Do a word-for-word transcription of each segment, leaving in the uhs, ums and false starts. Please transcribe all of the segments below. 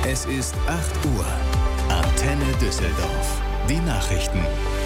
Es ist acht Uhr. Antenne Düsseldorf. Die Nachrichten.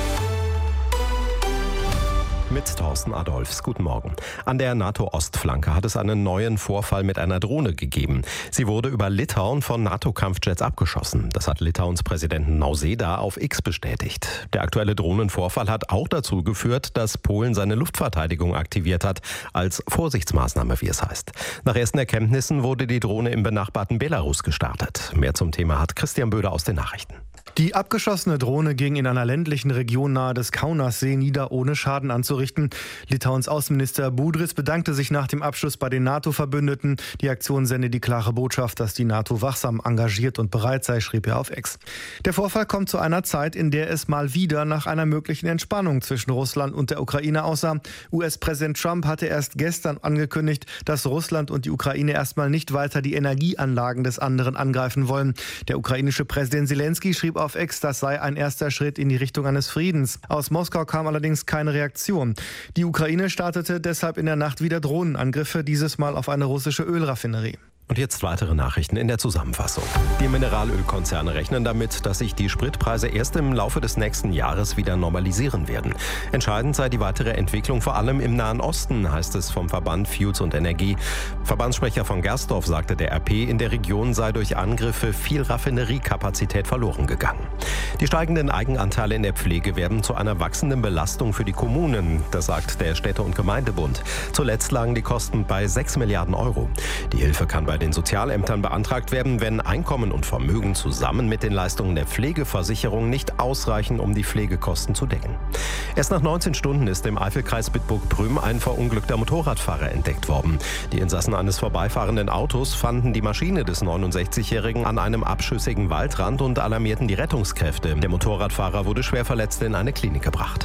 Mit Thorsten Adolphs. Guten Morgen. An der NATO-Ostflanke hat es einen neuen Vorfall mit einer Drohne gegeben. Sie wurde über Litauen von NATO-Kampfjets abgeschossen. Das hat Litauens Präsidenten Nausėda auf X bestätigt. Der aktuelle Drohnenvorfall hat auch dazu geführt, dass Polen seine Luftverteidigung aktiviert hat, als Vorsichtsmaßnahme, wie es heißt. Nach ersten Erkenntnissen wurde die Drohne im benachbarten Belarus gestartet. Mehr zum Thema hat Christian Böder aus den Nachrichten. Die abgeschossene Drohne ging in einer ländlichen Region nahe des Kaunassee nieder, ohne Schaden anzurichten. Litauens Außenminister Budris bedankte sich nach dem Abschuss bei den NATO-Verbündeten. Die Aktion sende die klare Botschaft, dass die NATO wachsam, engagiert und bereit sei, schrieb er auf X. Der Vorfall kommt zu einer Zeit, in der es mal wieder nach einer möglichen Entspannung zwischen Russland und der Ukraine aussah. U S-Präsident Trump hatte erst gestern angekündigt, dass Russland und die Ukraine erstmal nicht weiter die Energieanlagen des anderen angreifen wollen. Der ukrainische Präsident Zelensky schrieb auf X, das sei ein erster Schritt in die Richtung eines Friedens. Aus Moskau kam allerdings keine Reaktion. Die Ukraine startete deshalb in der Nacht wieder Drohnenangriffe, dieses Mal auf eine russische Ölraffinerie. Und jetzt weitere Nachrichten in der Zusammenfassung. Die Mineralölkonzerne rechnen damit, dass sich die Spritpreise erst im Laufe des nächsten Jahres wieder normalisieren werden. Entscheidend sei die weitere Entwicklung vor allem im Nahen Osten, heißt es vom Verband Fuels und Energie. Verbandssprecher von Gersdorf sagte der R P, in der Region sei durch Angriffe viel Raffineriekapazität verloren gegangen. Die steigenden Eigenanteile in der Pflege werden zu einer wachsenden Belastung für die Kommunen, das sagt der Städte- und Gemeindebund. Zuletzt lagen die Kosten bei sechs Milliarden Euro. Die Hilfe kann bei den Sozialämtern beantragt werden, wenn Einkommen und Vermögen zusammen mit den Leistungen der Pflegeversicherung nicht ausreichen, um die Pflegekosten zu decken. Erst nach neunzehn Stunden ist im Eifelkreis Bitburg-Prüm ein verunglückter Motorradfahrer entdeckt worden. Die Insassen eines vorbeifahrenden Autos fanden die Maschine des neunundsechzigjährigen an einem abschüssigen Waldrand und alarmierten die Rettungskräfte. Der Motorradfahrer wurde schwer verletzt in eine Klinik gebracht.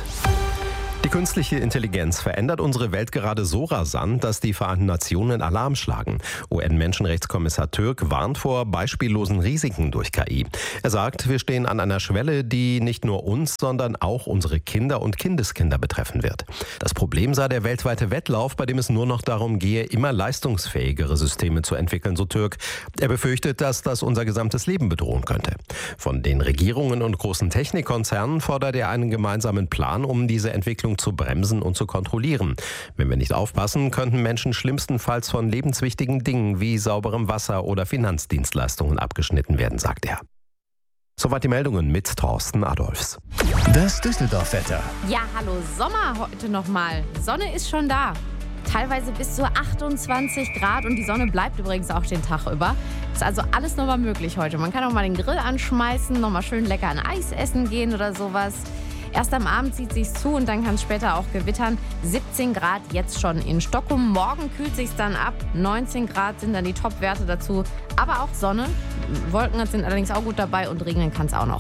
Die künstliche Intelligenz verändert unsere Welt gerade so rasant, dass die Vereinten Nationen Alarm schlagen. U N-Menschenrechtskommissar Türk warnt vor beispiellosen Risiken durch K I. Er sagt, wir stehen an einer Schwelle, die nicht nur uns, sondern auch unsere Kinder und Kindeskinder betreffen wird. Das Problem sei der weltweite Wettlauf, bei dem es nur noch darum gehe, immer leistungsfähigere Systeme zu entwickeln, so Türk. Er befürchtet, dass das unser gesamtes Leben bedrohen könnte. Von den Regierungen und großen Technikkonzernen fordert er einen gemeinsamen Plan, um diese Entwicklung zu bremsen und zu kontrollieren. Wenn wir nicht aufpassen, könnten Menschen schlimmstenfalls von lebenswichtigen Dingen wie sauberem Wasser oder Finanzdienstleistungen abgeschnitten werden, sagt er. Soweit die Meldungen mit Thorsten Adolphs. Das Düsseldorf-Wetter. Ja, hallo, Sommer heute nochmal. Sonne ist schon da. Teilweise bis zu achtundzwanzig Grad und die Sonne bleibt übrigens auch den Tag über. Ist also alles nochmal möglich heute. Man kann auch mal den Grill anschmeißen, nochmal schön lecker ein Eis essen gehen oder sowas. Erst am Abend zieht sich's zu und dann kann es später auch gewittern. siebzehn Grad jetzt schon in Stockholm. Morgen kühlt sich's dann ab. neunzehn Grad sind dann die Top-Werte dazu. Aber auch Sonne. Wolken sind allerdings auch gut dabei und regnen kann es auch noch.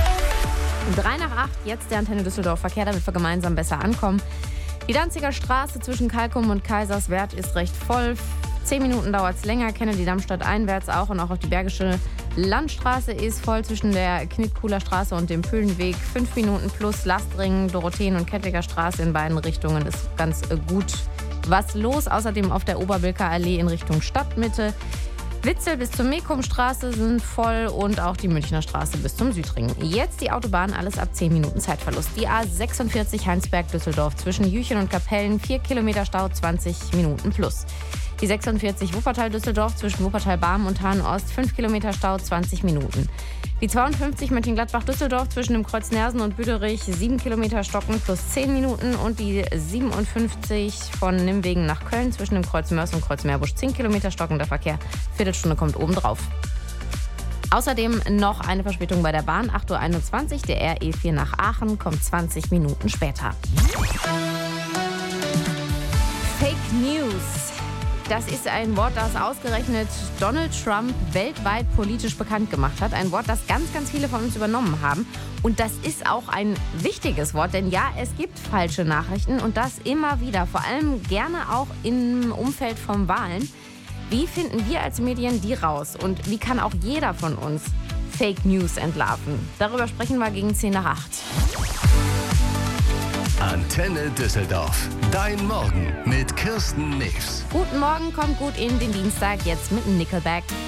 drei nach acht, jetzt der Antenne Düsseldorf Verkehr, damit wir gemeinsam besser ankommen. Die Danziger Straße zwischen Kalkum und Kaiserswerth ist recht voll. Zehn Minuten dauert es länger, Kennedy-Darmstadt einwärts auch und auch auf die Bergische Landstraße ist voll zwischen der Knittkuhler Straße und dem Pühlenweg. Fünf Minuten plus Lastring, Dorotheen- und Kettwiger Straße in beiden Richtungen ist ganz gut was los. Außerdem auf der Oberbilker Allee in Richtung Stadtmitte. Witzel bis zur Mekumstraße sind voll und auch die Münchner Straße bis zum Südring. Jetzt die Autobahn, alles ab zehn Minuten Zeitverlust. Die A sechsundvierzig Heinsberg-Düsseldorf zwischen Jüchen und Kapellen, vier Kilometer Stau, zwanzig Minuten plus. Die sechsundvierzig Wuppertal-Düsseldorf zwischen Wuppertal-Barmen und Hahn-Ost, fünf Kilometer Stau, zwanzig Minuten. Die zweiundfünfzig Mönchengladbach-Düsseldorf zwischen dem Kreuz Nersen und Büderich, sieben Kilometer Stocken plus zehn Minuten. Und die siebenundfünfzig von Nimwegen nach Köln zwischen dem Kreuz Mörs und Kreuz Meerbusch, zehn Kilometer stockender Verkehr. Viertelstunde kommt obendrauf. Außerdem noch eine Verspätung bei der Bahn, acht Uhr einundzwanzig. Der R E vier nach Aachen kommt zwanzig Minuten später. Fake News. Das ist ein Wort, das ausgerechnet Donald Trump weltweit politisch bekannt gemacht hat. Ein Wort, das ganz, ganz viele von uns übernommen haben. Und das ist auch ein wichtiges Wort, denn ja, es gibt falsche Nachrichten und das immer wieder, vor allem gerne auch im Umfeld von Wahlen. Wie finden wir als Medien die raus und wie kann auch jeder von uns Fake News entlarven? Darüber sprechen wir gegen zehn nach acht. Antenne Düsseldorf. Dein Morgen mit Kirsten News. Guten Morgen, kommt gut in den Dienstag, jetzt mit Nickelback.